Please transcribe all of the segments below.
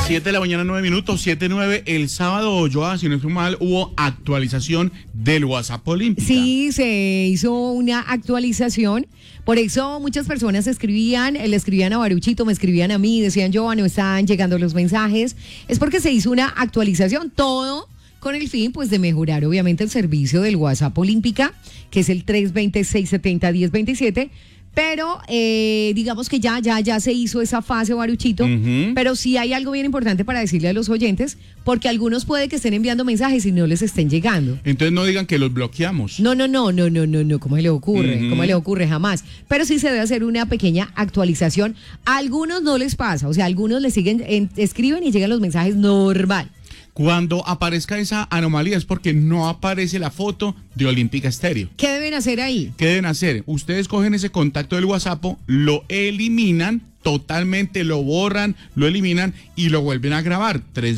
7 de la mañana, 9 minutos, 7:09. El sábado, Joa, si no estoy mal, hubo actualización del WhatsApp Olímpica. Sí, se hizo una actualización. Por eso muchas personas le escribían a Baruchito, me escribían a mí, decían, Joa, no están llegando los mensajes. Es porque se hizo una actualización, todo con el fin, pues, de mejorar, obviamente, el servicio del WhatsApp Olímpica, que es el 320-670-1027. Pero digamos que ya se hizo esa fase, Baruchito. Pero sí hay algo bien importante para decirle a los oyentes, porque algunos puede que estén enviando mensajes y no les estén llegando. Entonces no digan que los bloqueamos. No, ¿cómo se le ocurre? ¿Cómo le ocurre? Jamás. Pero sí se debe hacer una pequeña actualización. A algunos no les pasa, o sea, algunos le siguen, escriben y llegan los mensajes normal. Cuando aparezca esa anomalía es porque no aparece la foto de Olímpica Estéreo. ¿Qué deben hacer ahí? ¿Qué deben hacer? Ustedes cogen ese contacto del WhatsApp, lo eliminan totalmente, lo borran, lo eliminan y lo vuelven a grabar.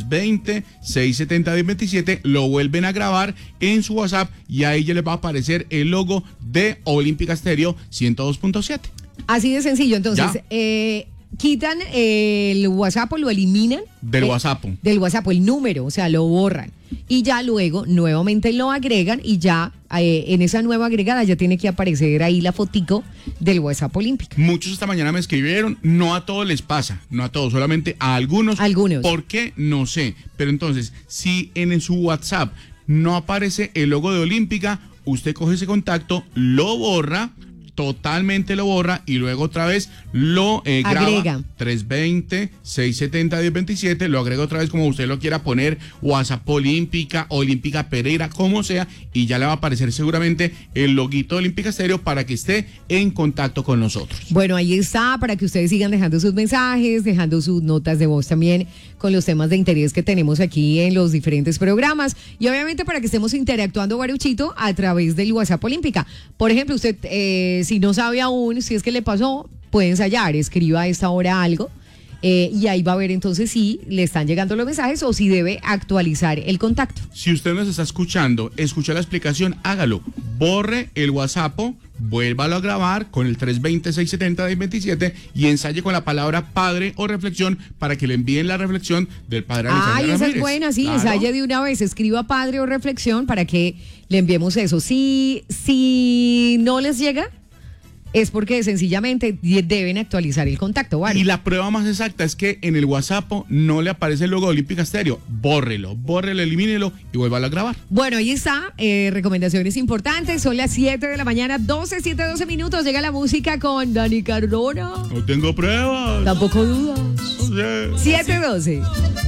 320-670-1027, lo vuelven a grabar en su WhatsApp y ahí ya les va a aparecer el logo de Olímpica Estéreo 102.7. Así de sencillo. Entonces, quitan el WhatsApp o lo eliminan. Del WhatsApp, el número, o sea, lo borran. Y ya luego nuevamente lo agregan y ya en esa nueva agregada ya tiene que aparecer ahí la fotico del WhatsApp Olímpica. Muchos esta mañana me escribieron, no a todos les pasa, no a todos, solamente a algunos. ¿Por qué? No sé. Pero entonces, si en su WhatsApp no aparece el logo de Olímpica, usted coge ese contacto, lo borra, totalmente lo borra y luego otra vez lo graba. 320-670-1027, lo agrega otra vez como usted lo quiera poner, WhatsApp Olímpica, Olímpica Pereira, como sea, y ya le va a aparecer seguramente el loguito de Olímpica Estéreo para que esté en contacto con nosotros. Bueno, ahí está, para que ustedes sigan dejando sus mensajes, dejando sus notas de voz también con los temas de interés que tenemos aquí en los diferentes programas y obviamente para que estemos interactuando, Baruchito, a través del WhatsApp Olímpica. Por ejemplo, usted si no sabe aún si es que le pasó, puede ensayar, escriba a esta hora algo y ahí va a ver entonces si le están llegando los mensajes o si debe actualizar el contacto. Si usted nos está escuchando, escucha la explicación, hágalo, borre el WhatsApp, vuélvalo a grabar con el 320-670-1027 y ensaye con la palabra padre o reflexión para que le envíen la reflexión del padre Alexander Ramírez. Esa es buena, sí, claro. Ensaye de una vez, escriba padre o reflexión para que le enviemos eso. Si no les llega, es porque sencillamente deben actualizar el contacto, ¿vale? Y la prueba más exacta es que en el WhatsApp no le aparece el logo de Olímpica Estéreo. Bórrelo, elimínelo y vuélvalo a grabar. Bueno, ahí está, recomendaciones importantes. Son las 7 de la mañana, 12 minutos. Llega la música con Dani Cardona. No tengo pruebas. Tampoco dudas. No sé. 7:12.